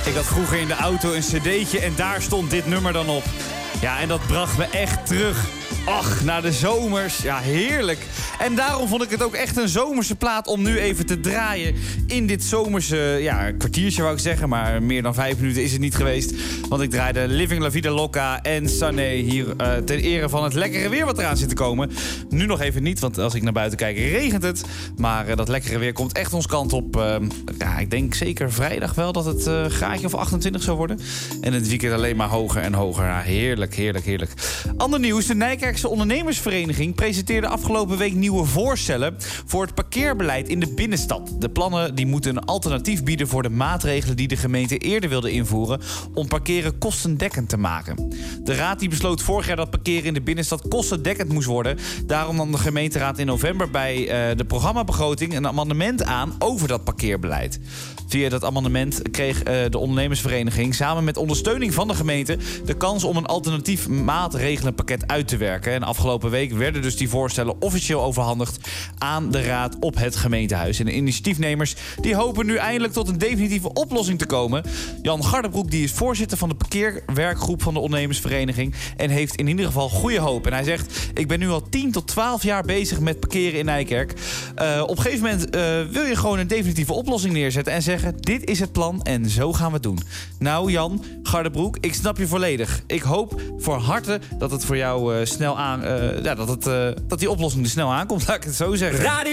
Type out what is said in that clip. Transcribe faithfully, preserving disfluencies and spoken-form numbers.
Ik had vroeger in de auto een cd'tje en daar stond dit nummer dan op. Ja, en dat bracht me echt terug. Ach, naar de zomers. Ja, heerlijk. En daarom vond ik het ook echt een zomerse plaat om nu even te draaien in dit zomerse, ja, kwartiertje wou ik zeggen, maar meer dan vijf minuten is het niet geweest. Want ik draaide Living La Vida Loca en Sané hier uh, ten ere van het lekkere weer wat eraan zit te komen. Nu nog even niet, want als ik naar buiten kijk regent het. Maar uh, dat lekkere weer komt echt ons kant op. Uh, ja, ik denk zeker vrijdag wel dat het uh, graadje of achtentwintig zou worden. En het weekend alleen maar hoger en hoger. Ja, heerlijk, heerlijk, heerlijk. Ander nieuws, de Nijkerkse Ondernemersvereniging presenteerde afgelopen week nieuwe voorstellen voor het parkeerbeleid in de binnenstad. De plannen die moeten een alternatief bieden voor de maatregelen die de gemeente eerder wilde invoeren om parkeren kostendekkend te maken. De raad die besloot vorig jaar dat parkeren in de binnenstad kostendekkend moest worden. Daarom nam de gemeenteraad in november bij uh, de programmabegroting een amendement aan over dat parkeerbeleid. Via dat amendement kreeg uh, de ondernemersvereniging samen met ondersteuning van de gemeente de kans om een alternatief maatregelenpakket uit te werken. En afgelopen week werden dus die voorstellen officieel overhandigd aan de raad op het gemeentehuis. En de initiatiefnemers die hopen nu eindelijk tot een definitieve oplossing te komen. Jan Gardebroek die is voorzitter van de parkeerwerkgroep van de ondernemersvereniging en heeft in ieder geval goede hoop. En hij zegt, ik ben nu al tien tot twaalf jaar bezig met parkeren in Nijkerk. Uh, op een gegeven moment uh, wil je gewoon een definitieve oplossing neerzetten en zeggen, dit is het plan en zo gaan we het doen. Nou Jan Gardebroek, ik snap je volledig. Ik hoop voor harte dat het voor jou uh, snel aan, uh, ja, dat, het, uh, dat die oplossing er snel aankomt, laat ik het zo zeggen. Radio